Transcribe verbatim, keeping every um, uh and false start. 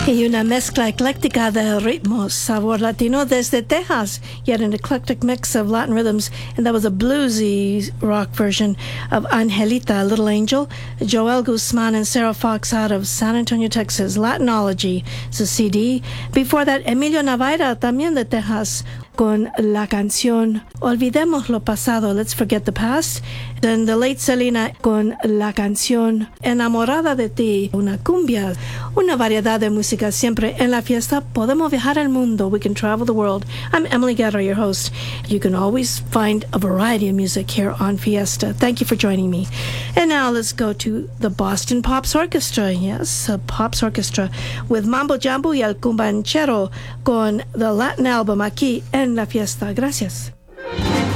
Y una mezcla ecléctica de ritmos, sabor latino desde Texas. You had an eclectic mix of Latin rhythms, and that was a bluesy rock version of Angelita, Little Angel. Joel Guzman and Sarah Fox out of San Antonio, Texas. Latinology is a C D. Before that, Emilio Navaira, también de Texas, con la canción Olvidemos lo pasado, Let's Forget the Past. Then the late Selena con la canción Enamorada de ti, una cumbia, una variedad de música siempre en la fiesta. Podemos viajar al mundo. We can travel the world. I'm Emily Guerra, your host. You can always find a variety of music here on Fiesta. Thank you for joining me. And now let's go to the Boston Pops Orchestra. Yes, a Pops Orchestra with Mambo Jambo y El Cumbanchero con the Latin album aquí en la fiesta. Gracias.